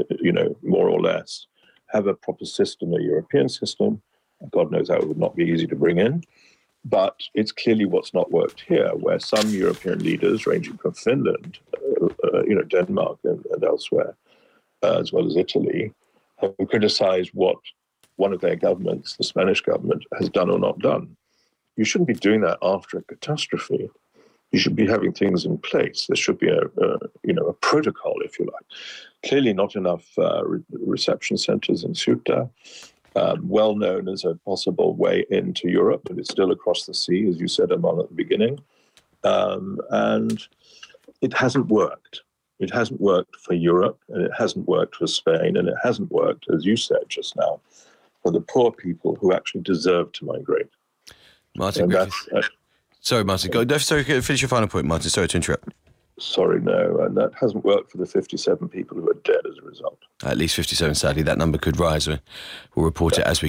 more or less, have a proper system, a European system. God knows that would not be easy to bring in. But it's clearly what's not worked here, where some European leaders, ranging from Finland, Denmark and elsewhere, as well as Italy, have criticized what one of their governments, the Spanish government, has done or not done. You shouldn't be doing that after a catastrophe. You should be having things in place. There should be a protocol, if you like. Clearly not enough reception centers in Ceuta. Well known as a possible way into Europe, but it's still across the sea, as you said, Aman, at the beginning. And it hasn't worked. It hasn't worked for Europe, and it hasn't worked for Spain, and it hasn't worked, as you said just now, for the poor people who actually deserve to migrate. Martin Griffiths. Sorry, Martin. Finish your final point, Martin. Sorry to interrupt. Sorry, no, and that hasn't worked for the 57 people who are dead as a result. At least 57, sadly. That number could rise. We'll report it as we